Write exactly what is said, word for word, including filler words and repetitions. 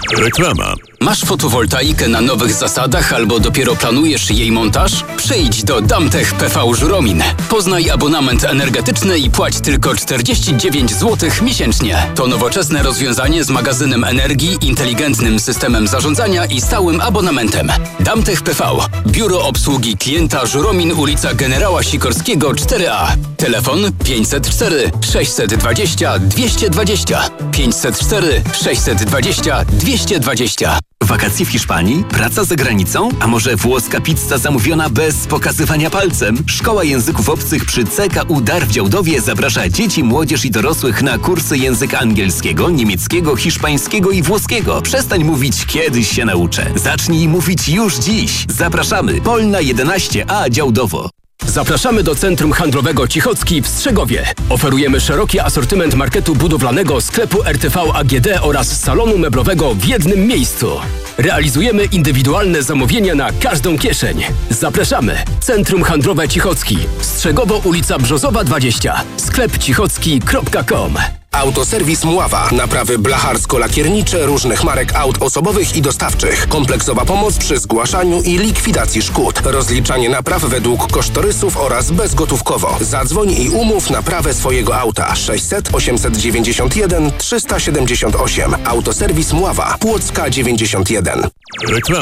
Reklama. Masz fotowoltaikę na nowych zasadach albo dopiero planujesz jej montaż? Przyjdź do Damtech P V Żuromin. Poznaj abonament energetyczny i płać tylko czterdzieści dziewięć złotych miesięcznie. To nowoczesne rozwiązanie z magazynem energii, inteligentnym systemem zarządzania i stałym abonamentem. Damtech P V. Biuro obsługi klienta Żuromin, ulica Generała Sikorskiego cztery A. Telefon pięćset cztery sześćset dwadzieścia dwieście dwadzieścia. pięćset cztery sześćset dwadzieścia dwieście dwadzieścia. Wakacje w Hiszpanii? Praca za granicą? A może włoska pizza zamówiona bez pokazywania palcem? Szkoła Języków Obcych przy C K U Dar w Działdowie zaprasza dzieci, młodzież i dorosłych na kursy języka angielskiego, niemieckiego, hiszpańskiego i włoskiego. Przestań mówić kiedyś się nauczę. Zacznij mówić już dziś. Zapraszamy. Polna jedenaście A Działdowo. Zapraszamy do Centrum Handlowego Cichocki w Strzegowie. Oferujemy szeroki asortyment marketu budowlanego, sklepu R T V A G D oraz salonu meblowego w jednym miejscu. Realizujemy indywidualne zamówienia na każdą kieszeń. Zapraszamy. Centrum Handlowe Cichocki. Strzegowo, ulica Brzozowa dwadzieścia. sklep cichocki kropka com. Autoserwis Mława. Naprawy blacharsko-lakiernicze różnych marek aut osobowych i dostawczych. Kompleksowa pomoc przy zgłaszaniu i likwidacji szkód. Rozliczanie napraw według kosztorysów oraz bezgotówkowo. Zadzwoń i umów naprawę swojego auta. sześćset osiemset dziewięćdziesiąt jeden trzysta siedemdziesiąt osiem. Autoserwis Mława. Płocka dziewięćdziesiąt jeden. Reklama.